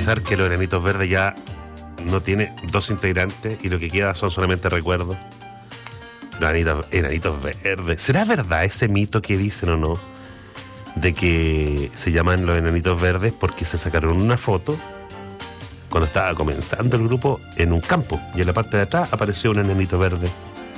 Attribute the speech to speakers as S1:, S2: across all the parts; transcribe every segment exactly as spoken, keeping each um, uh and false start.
S1: confesar que los Enanitos Verdes ya no tiene dos integrantes y lo que queda son solamente recuerdos. Los Enanitos, Enanitos Verdes. ¿Será verdad ese mito que dicen o no? De que se llaman los Enanitos Verdes porque se sacaron una foto cuando estaba comenzando el grupo en un campo y en la parte de atrás apareció un enanito verde.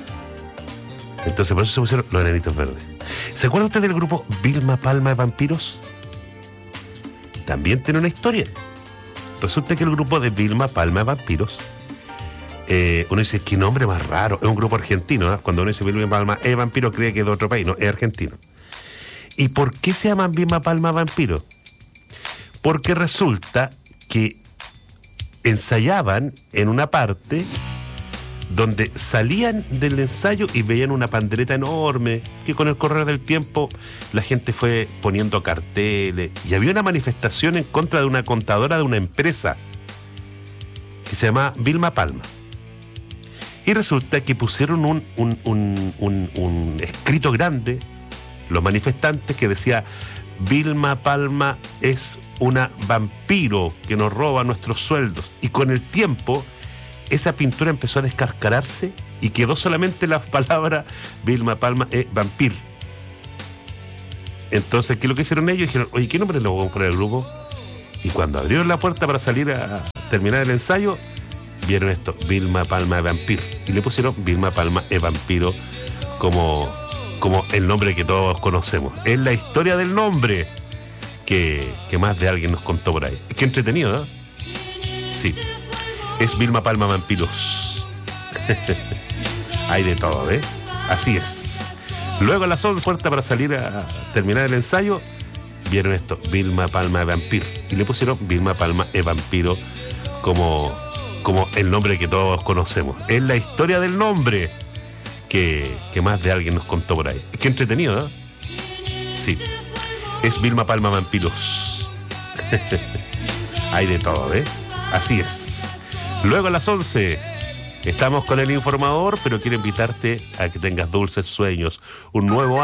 S1: Entonces por eso se pusieron los Enanitos Verdes. ¿Se acuerda usted del grupo Vilma Palma de Vampiros? También tiene una historia. Resulta que el grupo de Vilma Palma de Vampiros, eh, uno dice, qué nombre más raro, es un grupo argentino, ¿eh? Cuando uno dice Vilma Palma es vampiro cree que es de otro país, no, es argentino. ¿Y por qué se llaman Vilma Palma de Vampiros? Porque resulta que ensayaban en una parte donde salían del ensayo y veían una pandereta enorme que con el correr del tiempo la gente fue poniendo carteles y había una manifestación en contra de una contadora de una empresa que se llama Vilma Palma. Y resulta que pusieron un, un, un, un, un escrito grande los manifestantes que decía: Vilma Palma es una vampiro que nos roba nuestros sueldos. Y con el tiempo esa pintura empezó a descascararse y quedó solamente la palabra Vilma Palma es vampir. Entonces, ¿qué es lo que hicieron ellos? Dijeron, oye, ¿qué nombre le vamos a poner al grupo? Y cuando abrieron la puerta para salir a terminar el ensayo, vieron esto, Vilma Palma es vampir. Y le pusieron Vilma Palma es vampiro como, como el nombre que todos conocemos. Es la historia del nombre que, que más de alguien nos contó por ahí. Qué entretenido, ¿no? Sí. Es Vilma Palma Vampiros. Hay de todo, ¿eh? Así es. Luego a las once, puerta para salir a terminar el ensayo, vieron esto, Vilma Palma de Vampir. Y le pusieron Vilma Palma es vampiro como, como el nombre que todos conocemos. Es la historia del nombre que, que más de alguien nos contó por ahí. Qué entretenido, ¿no? Sí. Es Vilma Palma Vampiros. Hay de todo, ¿eh? Así es. Luego a las once estamos con el informador, pero quiero invitarte a que tengas dulces sueños. Un nuevo